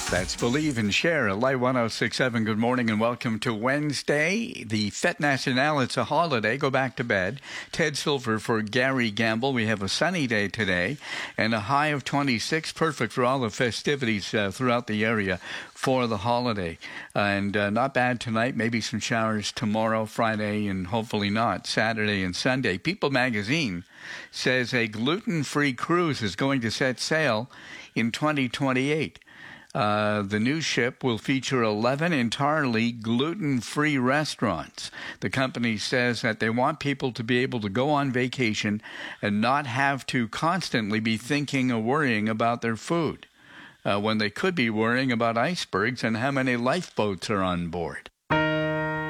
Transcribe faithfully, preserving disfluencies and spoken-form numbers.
That's Believe and Share. Live one oh six point seven. Good morning and welcome to Wednesday. The Fête Nationale, it's a holiday. Go back to bed. Ted Silver for Gary Gamble. We have a sunny day today and a high of twenty-six. Perfect for all the festivities uh, throughout the area for the holiday. And uh, not bad tonight. Maybe some showers tomorrow, Friday, and hopefully not Saturday and Sunday. People Magazine says a gluten-free cruise is going to set sail in twenty twenty-eight. Uh, the new ship will feature eleven entirely gluten-free restaurants. The company says that they want people to be able to go on vacation and not have to constantly be thinking or worrying about their food, uh, when they could be worrying about icebergs and how many lifeboats are on board.